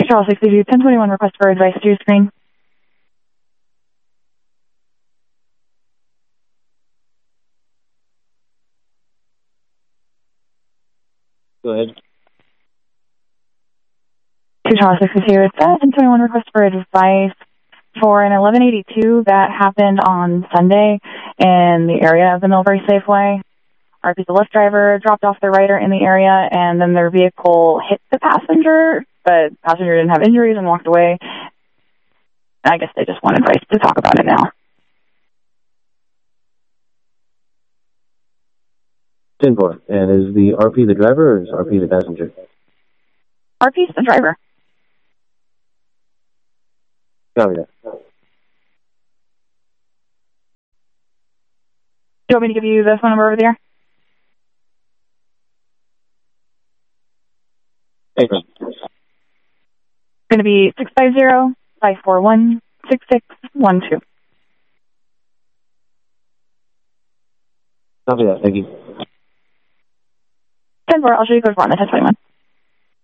Charles 62, 1021, request for advice to your screen. Go ahead. 2 Charles 62, it's 1021, request for advice for an 1182 that happened on Sunday in the area of the Millbury Safeway. RP, the Lyft driver, dropped off the rider in the area, and then their vehicle hit the passenger, but the passenger didn't have injuries and walked away. I guess they just want advice to talk about it now. 10-4. And is the RP the driver or is RP the passenger? RP's the driver. Copy that. Do you want me to give you the phone number over there? Thanks. It's going to be 650-541-6612. Copy that. Thank you. 10-4, I'll show you code 4 on the 1021.